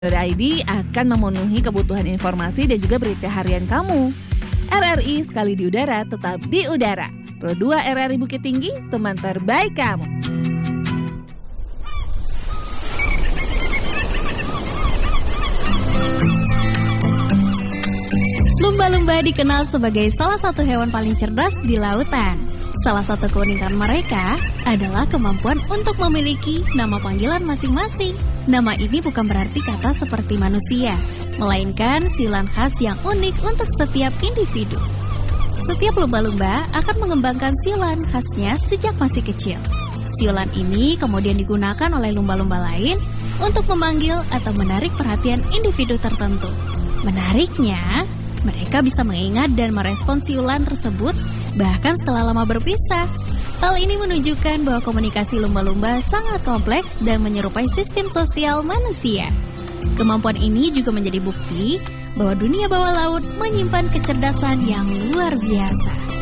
ID akan memenuhi kebutuhan informasi dan juga berita harian kamu. RRI sekali di udara, tetap di udara. Pro 2 RRI Bukit Tinggi, teman terbaik kamu. Lumba-lumba dikenal sebagai salah satu hewan paling cerdas di lautan. Salah satu keunikan mereka adalah kemampuan untuk memiliki nama panggilan masing-masing. Nama ini bukan berarti kata seperti manusia, melainkan siulan khas yang unik untuk setiap individu. Setiap lumba-lumba akan mengembangkan siulan khasnya sejak masih kecil. Siulan ini kemudian digunakan oleh lumba-lumba lain untuk memanggil atau menarik perhatian individu tertentu. Menariknya, mereka bisa mengingat dan merespon siulan tersebut bahkan setelah lama berpisah. Hal ini menunjukkan bahwa komunikasi lumba-lumba sangat kompleks dan menyerupai sistem sosial manusia. Kemampuan ini juga menjadi bukti bahwa dunia bawah laut menyimpan kecerdasan yang luar biasa.